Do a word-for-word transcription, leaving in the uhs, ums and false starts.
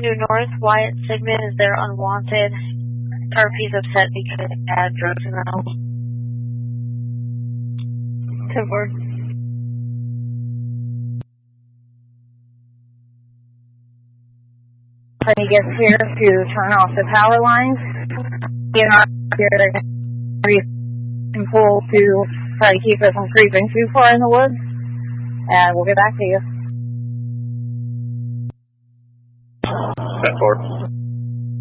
Due north, Wyatt Sigmund is there unwanted. Tarpy's upset because he had drugs in the house. ten four. When he gets here to turn off the power lines, you know, here they're going to pull to try to keep it from creeping too far in the woods, and we'll get back to you. ten four.